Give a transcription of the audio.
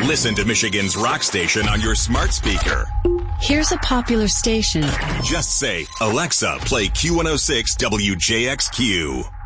Listen to Michigan's rock station on your smart speaker. Here's a popular station. Just say, Alexa, play Q106 WJXQ.